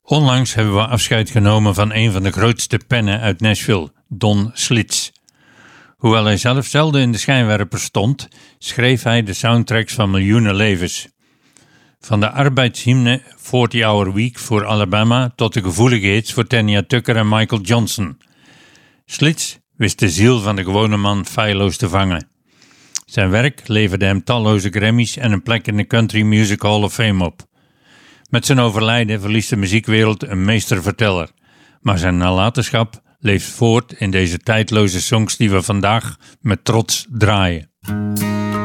Onlangs hebben we afscheid genomen van een van de grootste pennen uit Nashville, Don Schlitz. Hoewel hij zelf zelden in de schijnwerpers stond, schreef hij de soundtracks van miljoenen levens. Van de arbeidshymne 40-Hour Week voor Alabama tot de gevoelige hits voor Tanya Tucker en Michael Johnson. Schlitz wist de ziel van de gewone man feilloos te vangen. Zijn werk leverde hem talloze Grammys en een plek in de Country Music Hall of Fame op. Met zijn overlijden verliest de muziekwereld een meesterverteller, maar zijn nalatenschap leeft voort in deze tijdloze songs die we vandaag met trots draaien.